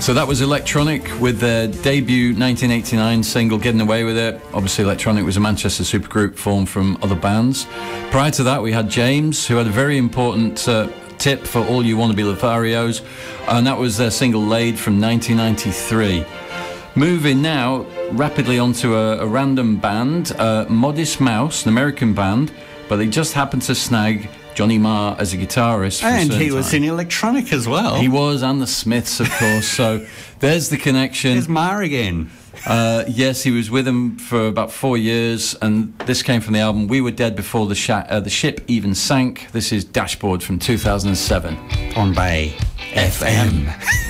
So that was Electronic with their debut 1989 single, Getting Away With It. Obviously, Electronic was a Manchester supergroup formed from other bands. Prior to that, we had James, who had a very important tip for all you wannabe Lotharios, and that was their single Laid from 1993. Moving now rapidly onto a random band, Modest Mouse, an American band, but they just happened to snag Johnny Marr as a guitarist. And he was in Electronic as well. He was, and the Smiths, of course. So there's the connection. There's Marr again. Yes, he was with them for about 4 years, and this came from the album We Were Dead Before the Ship Even Sank. This is Dashboard from 2007. On Bay FM.